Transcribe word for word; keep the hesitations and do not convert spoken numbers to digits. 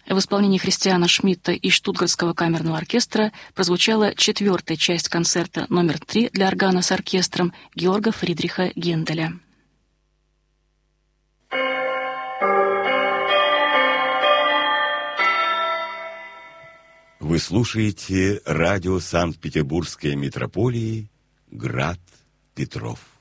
В исполнении Христиана Шмидта и Штутгартского камерного оркестра прозвучала четвертая часть концерта номер три для органа с оркестром Георга Фридриха Генделя. Вы слушаете радио Санкт-Петербургской митрополии «Град Петров».